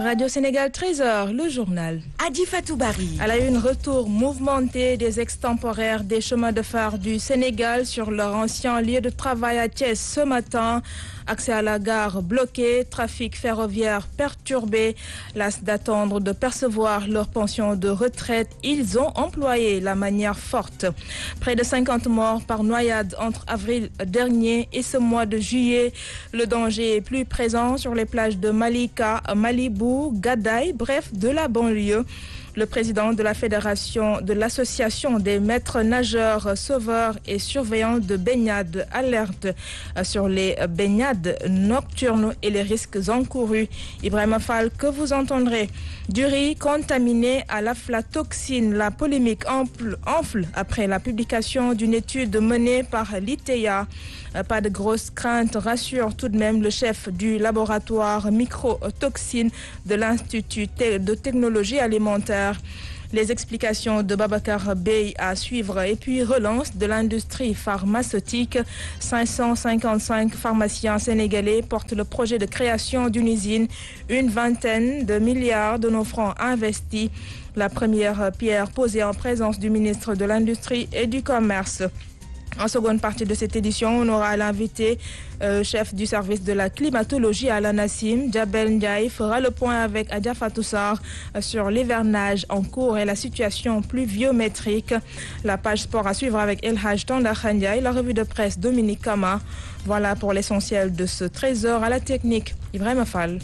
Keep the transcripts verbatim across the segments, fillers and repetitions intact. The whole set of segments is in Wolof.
Radio Sénégal, treize heures, le journal. Adi Fatou Barry. À la une, retour mouvementé des extemporaires des chemins de fer du Sénégal sur leur ancien lieu de travail à Thiès ce matin. Accès à la gare bloqué, trafic ferroviaire perturbé. Las d'attendre de percevoir leur pension de retraite, ils ont employé la manière forte. Près de cinquante morts par noyade entre avril dernier et ce mois de juillet. Le danger est plus présent sur les plages de Malika, Malibu, Gadaï, bref, de la banlieue. Le président de la Fédération de l'Association des maîtres nageurs, sauveurs et surveillants de baignade alerte sur les baignades nocturnes et les risques encourus. Ibrahima Fall, que vous entendrez. Du riz contaminé à l'aflatoxine, la polémique enfle après la publication d'une étude menée par l'I T E A. Pas de grosses craintes, rassure tout de même le chef du laboratoire microtoxine de l'Institut de technologie alimentaire. Les explications de Babacar Bey à suivre et puis relance de l'industrie pharmaceutique. cinq cent cinquante-cinq pharmaciens sénégalais portent le projet de création d'une usine. Une vingtaine de milliards de nos francs investis. La première pierre posée en présence du ministre de l'Industrie et du Commerce. En seconde partie de cette édition, on aura l'invité euh, chef du service de la climatologie à l'ANACIM, Djabel Ndiaye, fera le point avec Adja Fatoussar euh, sur l'hivernage en cours et la situation pluviométrique. La page sport à suivre avec El Haj Tandakha Ndiaye, la revue de presse Dominique Kama. Voilà pour l'essentiel de ce trésor à la technique. Ibrahima Fall.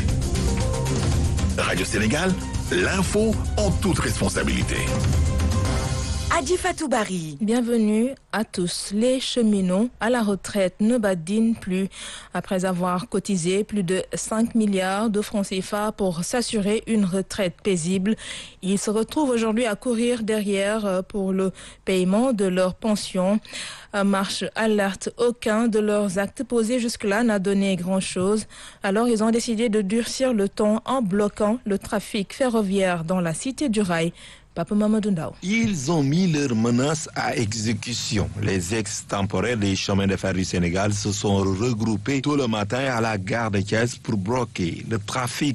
Radio Sénégal, l'info en toute responsabilité. Adi Fatou Barry. Bienvenue à tous. Les cheminots à la retraite ne badinent plus. Après avoir cotisé plus de cinq milliards de francs C F A pour s'assurer une retraite paisible, ils se retrouvent aujourd'hui à courir derrière pour le paiement de leur pension. Marche alerte, aucun de leurs actes posés jusque-là n'a donné grand-chose. Alors ils ont décidé de durcir le ton en bloquant le trafic ferroviaire dans la cité du rail. Papa Mamadou Ndao. Ils ont mis leurs menaces à exécution. Les extemporaires des chemins de fer du Sénégal se sont regroupés tout le matin à la gare de Thiès pour bloquer le trafic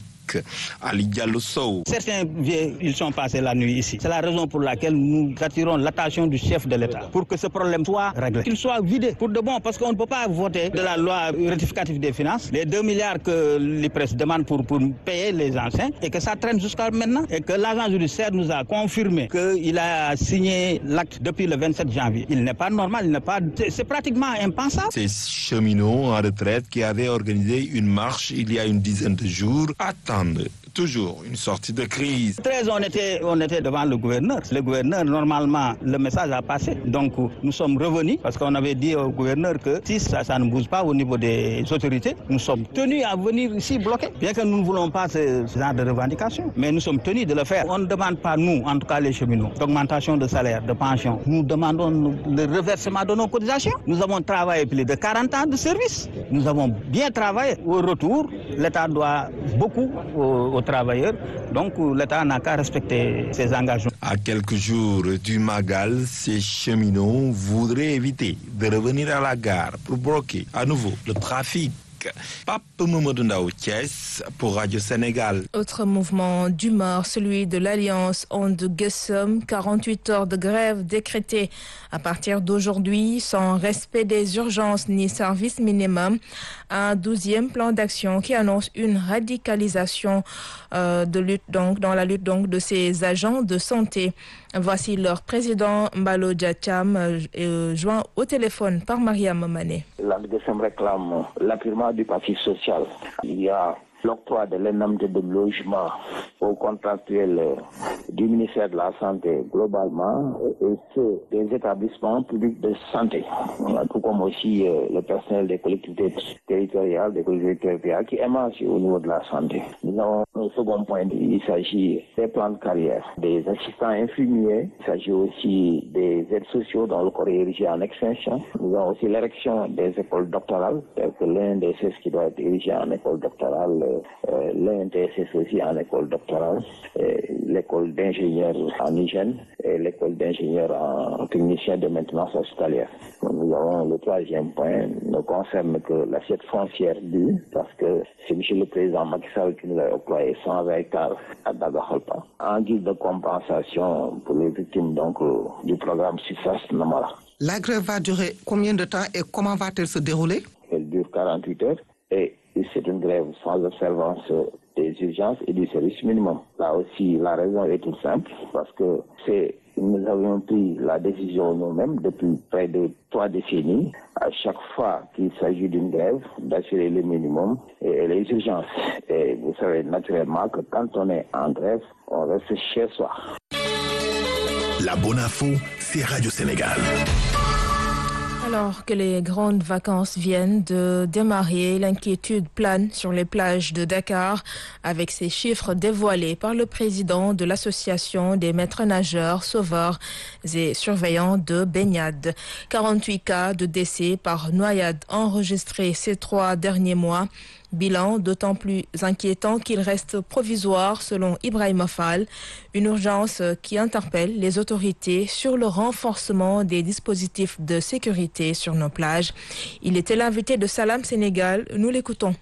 à l'Idialoso. Certains vieux, ils sont passés la nuit ici. C'est la raison pour laquelle nous attirons l'attention du chef de l'État pour que ce problème soit réglé, qu'il soit vidé pour de bon, parce qu'on ne peut pas voter de la loi rectificative des finances, les deux milliards que l'I P R E S demande pour, pour payer les anciens, et que ça traîne jusqu'à maintenant, et que l'agent judiciaire nous a confirmé qu'il a signé l'acte depuis le vingt-sept janvier. Il n'est pas normal, il n'est pas... c'est pratiquement impensable. Ces cheminots en retraite qui avaient organisé une marche il y a une dizaine de jours attendent toujours une sortie de crise. treize, on était, on était devant le gouverneur. Le gouverneur, normalement, le message a passé. Donc, nous sommes revenus parce qu'on avait dit au gouverneur que si ça, ça ne bouge pas au niveau des autorités, nous sommes tenus à venir ici bloquer. Bien que nous ne voulons pas ce, ce genre de revendication, mais nous sommes tenus de le faire. On ne demande pas, nous, en tout cas les cheminots, d'augmentation de salaire, de pension. Nous demandons le reversement de nos cotisations. Nous avons travaillé plus de quarante ans de service. Nous avons bien travaillé. Au retour, l'État doit beaucoup aux, aux travailleurs, donc l'État n'a qu'à respecter ses engagements. À quelques jours du Magal, ces cheminots voudraient éviter de revenir à la gare pour bloquer à nouveau le trafic. Pape Mamadou Ndao Thiès pour Radio Sénégal. Autre mouvement d'humeur, celui de l'Alliance And-Gueusseum, quarante-huit heures de grève décrétées à partir d'aujourd'hui, sans respect des urgences ni service minimum. Un douzième plan d'action qui annonce une radicalisation euh, de lutte donc dans la lutte donc de ces agents de santé. Voici leur président Mbalo Diacham, euh, joint au téléphone par Mariam Mané. L'And-Gueusseum réclame l'appurement du parti social. Il y a l'octroi de l'indemnité de logement aux contractuels du ministère de la Santé globalement et ceux des établissements publics de santé, tout comme aussi le personnel des collectivités territoriales, des collectivités territoriales qui émancent au niveau de la santé. Nous avons un second point, il s'agit des plans de carrière, des assistants infirmiers, il s'agit aussi des aides sociaux dans le corps érigé en extinction. Nous avons aussi l'érection des écoles doctorales, tel que l'un des C E S qui doit être érigé en école doctorale, euh, l'I N T S S aussi en école doctorale, l'école d'ingénieurs en hygiène et l'école d'ingénieurs en technicien de maintenance hospitalière. Nous avons le troisième point, ne concerne que l'assiette foncière due, parce que c'est M. le Président Macky Sall qui nous a octroyé et cent vingt hectares à Daga-Kholpa, en guise de compensation pour les victimes donc, du programme SUSAS-Namara. La grève va durer combien de temps et comment va-t-elle se dérouler? Elle dure quarante-huit heures et c'est une grève sans observance des urgences et du service minimum. Là aussi, la raison est toute simple parce que c'est nous avions pris la décision nous-mêmes depuis près de trois décennies, à chaque fois qu'il s'agit d'une grève, d'assurer le minimum et les urgences. Et vous savez naturellement que quand on est en grève, on reste chez soi. La bonne info, c'est Radio Sénégal. Alors que les grandes vacances viennent de démarrer, l'inquiétude plane sur les plages de Dakar avec ces chiffres dévoilés par le président de l'association des maîtres nageurs, sauveurs et surveillants de baignade. quarante-huit cas de décès par noyade enregistrés ces trois derniers mois. Bilan d'autant plus inquiétant qu'il reste provisoire selon Ibrahima Fall, une urgence qui interpelle les autorités sur le renforcement des dispositifs de sécurité sur nos plages. Il était l'invité de Salam Sénégal, nous l'écoutons.